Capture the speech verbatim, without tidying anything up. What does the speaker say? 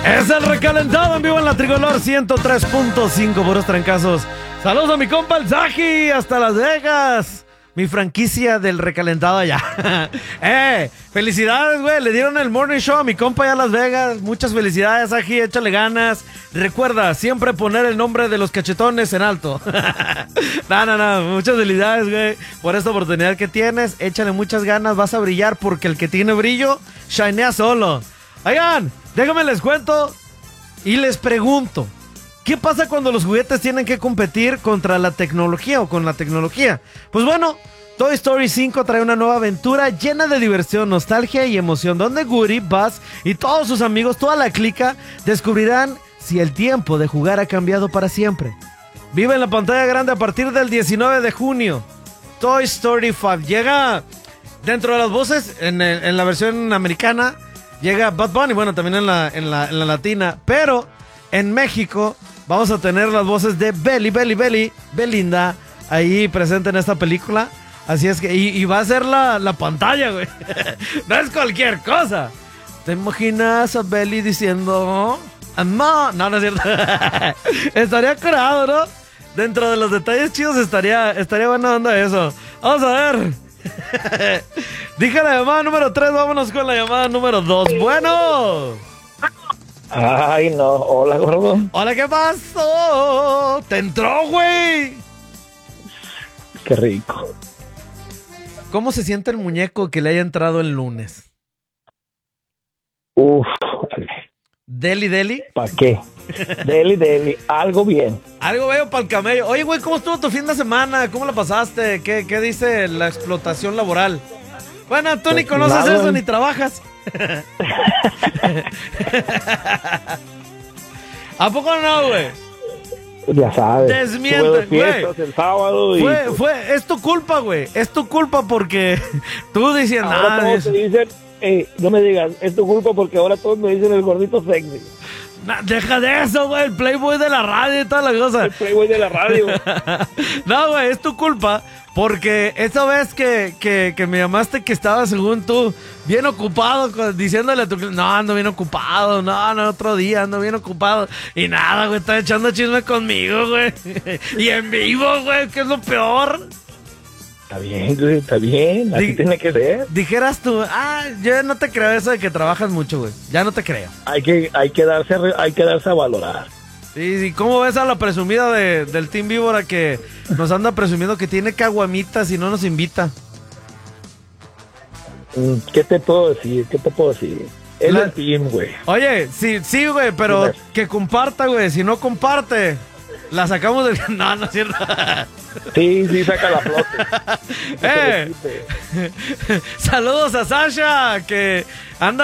Es el recalentado en vivo en la Tricolor ciento tres punto cinco, puros trancazos. Saludos a mi compa el Zaji hasta Las Vegas. Mi franquicia del recalentado allá. eh, felicidades, güey. Le dieron el morning show a mi compa allá a Las Vegas. Muchas felicidades, Zaji. Échale ganas. Recuerda siempre poner el nombre de los cachetones en alto. no, no, no. Muchas felicidades, güey, por esta oportunidad que tienes. Échale muchas ganas. Vas a brillar porque el que tiene brillo, shinea solo. Oigan, déjame les cuento y les pregunto. ¿Qué pasa cuando los juguetes tienen que competir contra la tecnología o con la tecnología? Pues bueno, Toy Story cinco trae una nueva aventura llena de diversión, nostalgia y emoción, donde Woody, Buzz y todos sus amigos, toda la clica, descubrirán si el tiempo de jugar ha cambiado para siempre. Vive en la pantalla grande a partir del diecinueve de junio. Toy Story cinco llega dentro de las voces, en, el, en la versión americana, llega Bad Bunny, bueno, también en la, en la, en la latina, pero en México vamos a tener las voces de Belly, Belly, Belly, Belinda, ahí presente en esta película. Así es que, y, y va a ser la, la pantalla, güey. No es cualquier cosa. ¿Te imaginas a Belly diciendo, amá? No, no es cierto. Estaría curado, ¿no? Dentro de los detalles chidos estaría, estaría buena onda eso. Vamos a ver. Dije la llamada número tres, vámonos con la llamada número dos. Bueno. Ay, no. Hola, gordo. Hola, ¿qué pasó? ¿Te entró, güey? Qué rico. ¿Cómo se siente el muñeco que le haya entrado el lunes? Uf. ¿Deli, deli? ¿Para qué? Deli, deli. Algo bien. Algo veo para el camello. Oye, güey, ¿cómo estuvo tu fin de semana? ¿Cómo la pasaste? ¿Qué, qué dice la explotación laboral? Bueno, tú ni conoces nada, eso, ni trabajas. ¿A poco no, güey? Ya sabes. Desmiente, Tuve dos güey. fiestas el sábado y... Fue, fue, es tu culpa, güey. Es tu culpa porque tú diciendo... Ahora Ah, todos te dicen... Eh, no me digas, es tu culpa porque ahora todos me dicen el gordito sexy. nah, deja de eso, güey. El Playboy de la radio y toda la cosa. El Playboy de la radio. No, güey, es tu culpa. Porque esa vez que, que, que me llamaste que estaba, según tú, bien ocupado, con, diciéndole a tu... No, ando bien ocupado. No, no, otro día ando bien ocupado. Y nada, güey, está echando chisme conmigo, güey. Y en vivo, güey, que es lo peor. Está bien, güey, está bien. Así Di- tiene que ser. Dijeras tú, ah, yo no te creo eso de que trabajas mucho, güey. Ya no te creo. Hay que, hay que darse, a re- hay que darse a valorar. Sí, sí, ¿cómo ves a la presumida de, del Team Víbora que nos anda presumiendo que tiene caguamitas y no nos invita? Mm, ¿Qué te puedo decir? ¿Qué te puedo decir? Es La- el team, güey. Oye, sí, sí, güey, pero Dime. que comparta, güey. Si no comparte, la sacamos del... No, no es cierto. Sí, sí, saca la flote. eh, saludos a Sasha, que anda